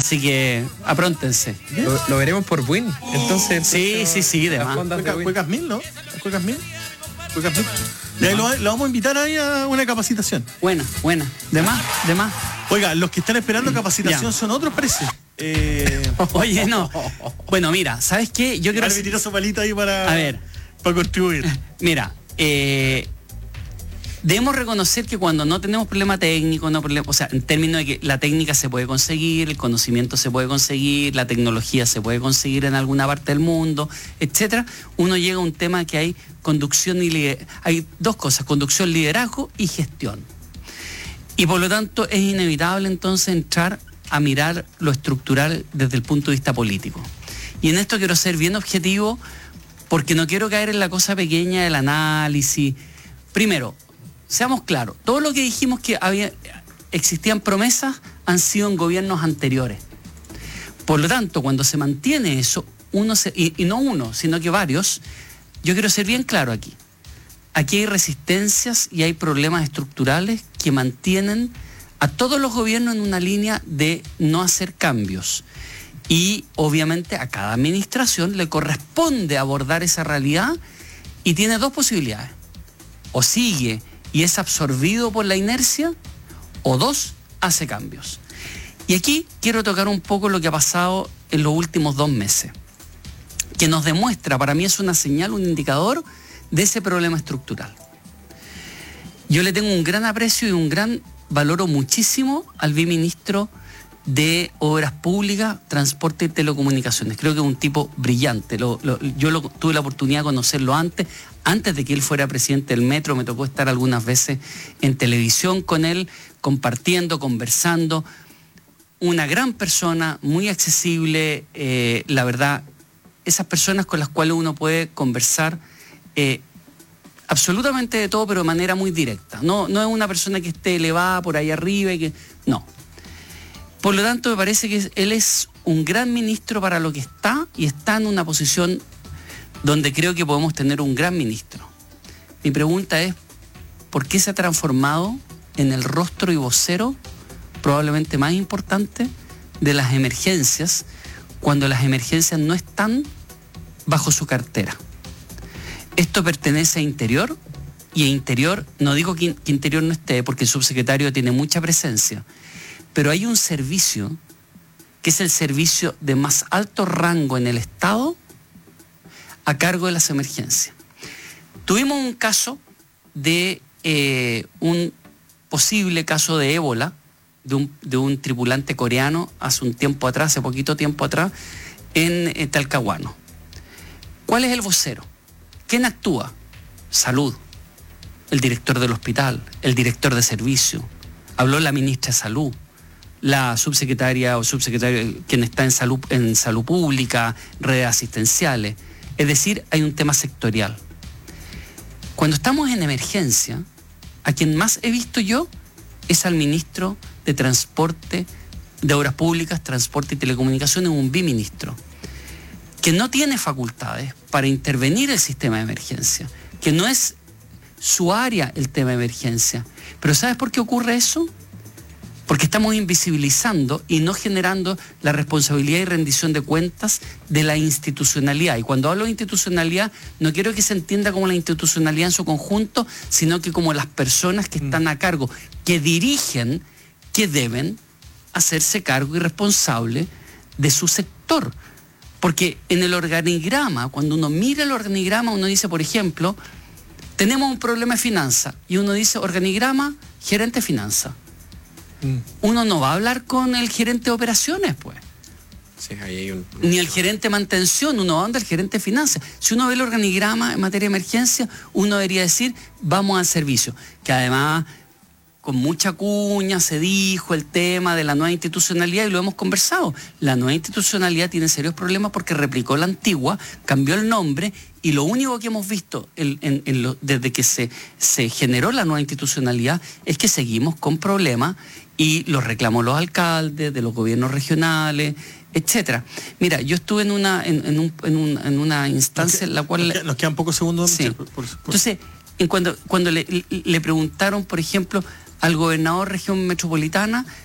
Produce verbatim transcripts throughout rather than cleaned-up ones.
Así que apróntense. Lo, lo veremos por Win. Entonces, sí, sí, sí, de más. Cuecas Mil, ¿no? Cuecas Mil. Cuecas Mil. Y ahí lo, lo vamos a invitar ahí a una capacitación. Buena, buena. De más, de más. Oiga, los que están esperando capacitación ya. Son otros precios. Eh... Oye, no. Bueno, mira, ¿sabes qué? Yo quiero... Ahora me tiró su palita ahí para... A ver. Para contribuir. Mira, eh... debemos reconocer que cuando no tenemos problema técnico, no problema, o sea, en términos de que la técnica se puede conseguir, el conocimiento se puede conseguir, la tecnología se puede conseguir en alguna parte del mundo, etcétera, uno llega a un tema que hay conducción y lider- hay dos cosas, conducción, liderazgo y gestión. Y por lo tanto es inevitable entonces entrar a mirar lo estructural desde el punto de vista político. Y en esto quiero ser bien objetivo porque no quiero caer en la cosa pequeña del análisis. Primero, seamos claros, todo lo que dijimos que había, existían promesas han sido en gobiernos anteriores. Por lo tanto, cuando se mantiene eso, uno se, y, y no uno, sino que varios, yo quiero ser bien claro aquí. Aquí hay resistencias y hay problemas estructurales que mantienen a todos los gobiernos en una línea de no hacer cambios. Y obviamente a cada administración le corresponde abordar esa realidad y tiene dos posibilidades. O sigue y es absorbido por la inercia, o dos, hace cambios. Y aquí quiero tocar un poco lo que ha pasado en los últimos dos meses, que nos demuestra, para mí es una señal, un indicador de ese problema estructural. Yo le tengo un gran aprecio y un gran, valoro muchísimo al viceministro de Obras Públicas, Transporte y Telecomunicaciones. Creo que es un tipo brillante. Lo, lo, yo lo, tuve la oportunidad de conocerlo antes, antes de que él fuera presidente del Metro. Me tocó estar algunas veces en televisión con él, compartiendo, conversando. Una gran persona, muy accesible, eh, la verdad, esas personas con las cuales uno puede conversar eh, absolutamente de todo, pero de manera muy directa. No, no es una persona que esté elevada por ahí arriba y que... No. Por lo tanto, me parece que él es un gran ministro para lo que está y está en una posición donde creo que podemos tener un gran ministro. Mi pregunta es, ¿por qué se ha transformado en el rostro y vocero probablemente más importante de las emergencias cuando las emergencias no están bajo su cartera? Esto pertenece a Interior y a Interior, no digo que, que Interior no esté porque el subsecretario tiene mucha presencia, pero hay un servicio que es el servicio de más alto rango en el Estado a cargo de las emergencias. Tuvimos un caso de eh, un posible caso de ébola de un, de un tripulante coreano hace un tiempo atrás, hace poquito tiempo atrás, en, en Talcahuano. ¿Cuál es el vocero? ¿Quién actúa? Salud, el director del hospital, el director de servicio, habló la ministra de Salud, la subsecretaria o subsecretario, quien está en salud, en salud pública, redes asistenciales. Es decir, hay un tema sectorial. Cuando estamos en emergencia, a quien más he visto yo es al ministro de Transporte, de Obras Públicas, Transporte y Telecomunicaciones, un biministro, que no tiene facultades para intervenir el sistema de emergencia, que no es su área el tema de emergencia. Pero ¿sabes por qué ocurre eso? Porque estamos invisibilizando y no generando la responsabilidad y rendición de cuentas de la institucionalidad. Y cuando hablo de institucionalidad, no quiero que se entienda como la institucionalidad en su conjunto, sino que como las personas que están a cargo, que dirigen, que deben hacerse cargo y responsable de su sector. Porque en el organigrama, cuando uno mira el organigrama, uno dice, por ejemplo, tenemos un problema de finanzas, y uno dice, organigrama, gerente de finanzas. Uno no va a hablar con el gerente de operaciones, pues. Sí, ahí hay un... Ni el gerente de mantención, uno va donde el gerente de finanzas. Si uno ve el organigrama en materia de emergencia, uno debería decir, vamos al servicio. Que además, con mucha cuña, se dijo el tema de la nueva institucionalidad y lo hemos conversado. La nueva institucionalidad tiene serios problemas porque replicó la antigua, cambió el nombre y lo único que hemos visto en, en, en lo, desde que se, se generó la nueva institucionalidad es que seguimos con problemas y los reclamó los alcaldes, de los gobiernos regionales, etcétera. Mira, yo estuve en una en, en, un, en, un, en una instancia en la cual... Nos, nos quedan pocos segundos. Sí. Por, por, por. Entonces, en cuando, cuando le, le preguntaron, por ejemplo, al gobernador región metropolitana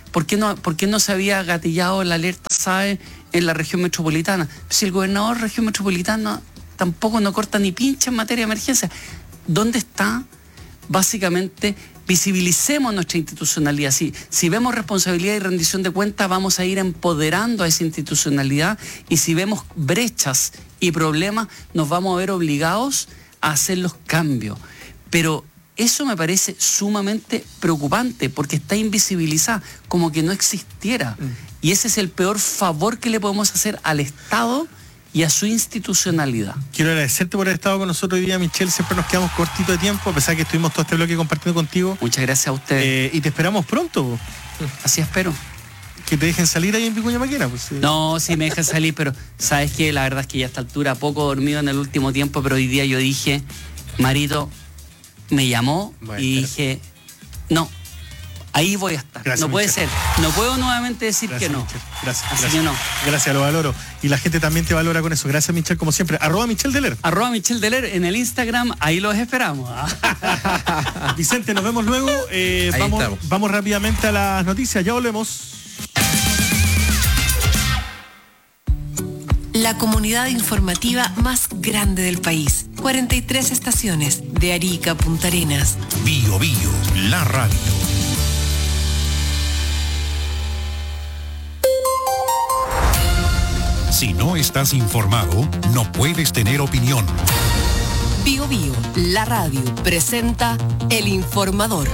¿por qué no, por qué no se había gatillado la alerta S A E en la región metropolitana? Si el gobernador de la región metropolitana tampoco no corta ni pincha en materia de emergencia. ¿Dónde está? Básicamente, visibilicemos nuestra institucionalidad. Si, si vemos responsabilidad y rendición de cuentas, vamos a ir empoderando a esa institucionalidad, y si vemos brechas y problemas, nos vamos a ver obligados a hacer los cambios. Pero eso me parece sumamente preocupante, porque está invisibilizada, como que no existiera. Mm. Y ese es el peor favor que le podemos hacer al Estado y a su institucionalidad. Quiero agradecerte por haber estado con nosotros hoy día, Michel. Siempre nos quedamos cortito de tiempo, a pesar que estuvimos todo este bloque compartiendo contigo. Muchas gracias a ustedes. Eh, y te esperamos pronto. Así espero. Que te dejen salir ahí en Vicuña Maquena. Pues, eh. No, sí me dejan salir, pero sabes que la verdad es que ya a esta altura poco dormido en el último tiempo, pero hoy día yo dije, Marito me llamó bueno, y dije, no, ahí voy a estar. Gracias, no puede Michel. ser. No puedo nuevamente decir gracias, que no. Michel. Gracias. Así gracias. que no. Gracias, lo valoro. Y la gente también te valora con eso. Gracias, Michel, como siempre. Arroba Michel Deler. Arroba Michel Deler en el Instagram. Ahí los esperamos. Vicente, nos vemos luego. Eh, vamos, vamos rápidamente a las noticias. Ya volvemos. La comunidad informativa más grande del país. cuarenta y tres estaciones, de Arica a Punta Arenas. Bio Bio, la radio. Si no estás informado, no puedes tener opinión. Bio Bio, la radio, presenta El Informador.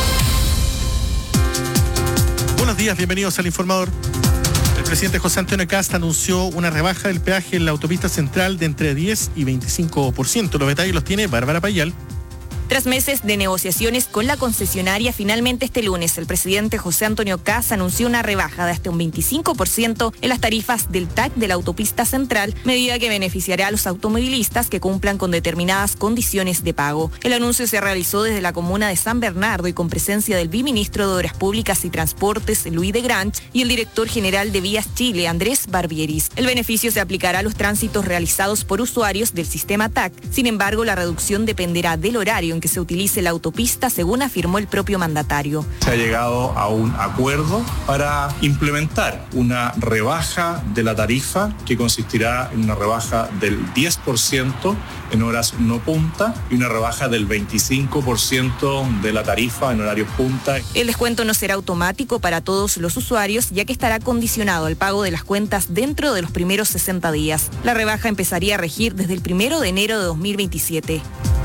Buenos días, bienvenidos al Informador. El presidente José Antonio Kast anunció una rebaja del peaje en la autopista central de entre diez y veinticinco por ciento. Los detalles los tiene Bárbara Payal. Tras meses de negociaciones con la concesionaria, finalmente este lunes el presidente José Antonio Kast anunció una rebaja de hasta un veinticinco por ciento en las tarifas del T A C de la autopista central, medida que beneficiará a los automovilistas que cumplan con determinadas condiciones de pago. El anuncio se realizó desde la comuna de San Bernardo y con presencia del viceministro de Obras Públicas y Transportes, Luis de Granch, y el director general de Vías Chile, Andrés Barbieris. El beneficio se aplicará a los tránsitos realizados por usuarios del sistema T A C. Sin embargo, la reducción dependerá del horario en que se utilice la autopista, según afirmó el propio mandatario. Se ha llegado a un acuerdo para implementar una rebaja de la tarifa que consistirá en una rebaja del diez por ciento en horas no punta y una rebaja del veinticinco por ciento de la tarifa en horarios punta. El descuento no será automático para todos los usuarios, ya que estará condicionado al pago de las cuentas dentro de los primeros sesenta días. La rebaja empezaría a regir desde el primero de enero de dos mil veintisiete.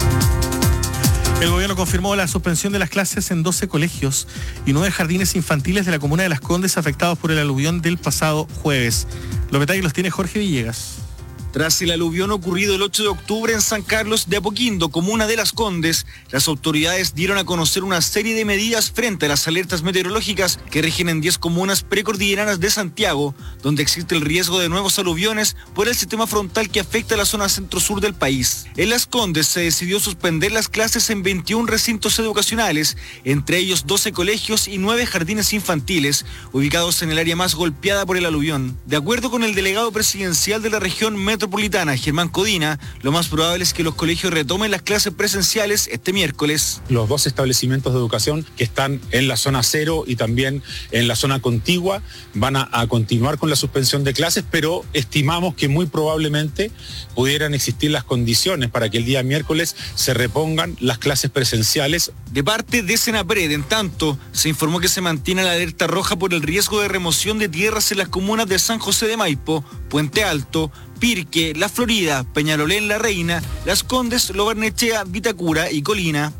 El gobierno confirmó la suspensión de las clases en doce colegios y nueve jardines infantiles de la comuna de Las Condes afectados por el aluvión del pasado jueves. Los detalles los tiene Jorge Villegas. Tras el aluvión ocurrido el ocho de octubre en San Carlos de Apoquindo, comuna de Las Condes, las autoridades dieron a conocer una serie de medidas frente a las alertas meteorológicas que rigen en diez comunas precordilleranas de Santiago, donde existe el riesgo de nuevos aluviones por el sistema frontal que afecta a la zona centro-sur del país. En Las Condes se decidió suspender las clases en veintiún recintos educacionales, entre ellos doce colegios y nueve jardines infantiles, ubicados en el área más golpeada por el aluvión. De acuerdo con el delegado presidencial de la región metropolitana, Metropolitana, Germán Codina, lo más probable es que los colegios retomen las clases presenciales este miércoles. Los dos establecimientos de educación que están en la zona cero y también en la zona contigua van a, a continuar con la suspensión de clases, pero estimamos que muy probablemente pudieran existir las condiciones para que el día miércoles se repongan las clases presenciales. De parte de Senapred, en tanto, se informó que se mantiene la alerta roja por el riesgo de remoción de tierras en las comunas de San José de Maipo, Puente Alto, Pirque, La Florida, Peñalolén, La Reina, Las Condes, Lo Barnechea, Vitacura y Colina.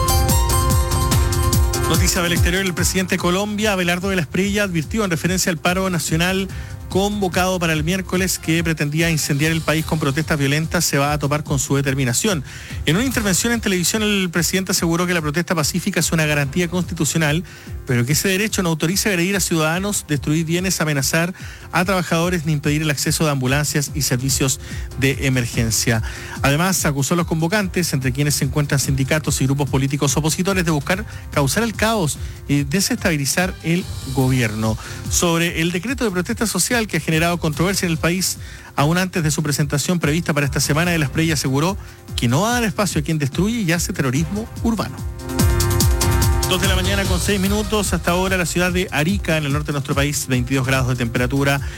Noticia del exterior, el presidente de Colombia, Abelardo de la Espriella, advirtió en referencia al paro nacional convocado para el miércoles que pretendía incendiar el país con protestas violentas, se va a topar con su determinación. En una intervención en televisión, el presidente aseguró que la protesta pacífica es una garantía constitucional, pero que ese derecho no autoriza agredir a ciudadanos, destruir bienes, amenazar a trabajadores ni impedir el acceso de ambulancias y servicios de emergencia. Además, acusó a los convocantes, entre quienes se encuentran sindicatos y grupos políticos opositores, de buscar causar el caos y desestabilizar el gobierno. Sobre el decreto de protesta social que ha generado controversia en el país, aún antes de su presentación prevista para esta semana, de la Espriella aseguró que no va a dar espacio a quien destruye y hace terrorismo urbano. Dos de la mañana con seis minutos. Hasta ahora la ciudad de Arica, en el norte de nuestro país, veintidós grados de temperatura.